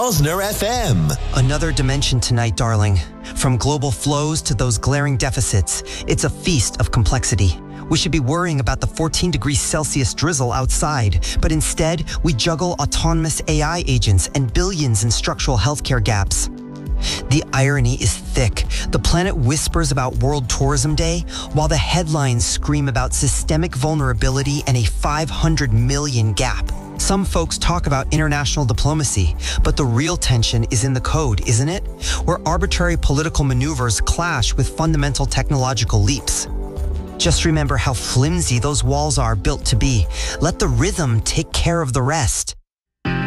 Osner FM. Another dimension tonight, darling. From global flows to those glaring deficits, it's a feast of complexity. We should be worrying about the 14 degrees Celsius drizzle outside, but instead, we juggle autonomous AI agents and billions in structural healthcare gaps. The irony is thick. The planet whispers about World Tourism Day, while the headlines scream about systemic vulnerability and a 500 million gap. Some folks talk about international diplomacy, but the real tension is in the code, isn't it? Where arbitrary political maneuvers clash with fundamental technological leaps. Just remember how flimsy those walls are built to be. Let the rhythm take care of the rest.